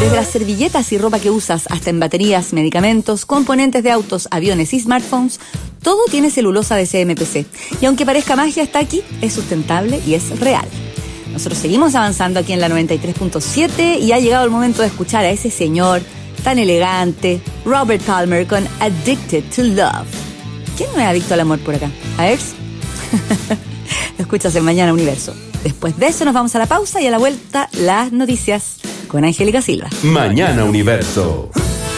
Desde las servilletas y ropa que usas hasta en baterías, medicamentos, componentes de autos, aviones y smartphones, todo tiene celulosa de CMPC. Y aunque parezca magia, está aquí, es sustentable y es real. Nosotros seguimos avanzando aquí en la 93.7 y ha llegado el momento de escuchar a ese señor tan elegante, Robert Palmer, con Addicted to Love. ¿Quién no es adicto al amor por acá? ¿A ver? Lo escuchas en Mañana Universo. Después de eso nos vamos a la pausa y a la vuelta las noticias con Angélica Silva. Mañana Universo.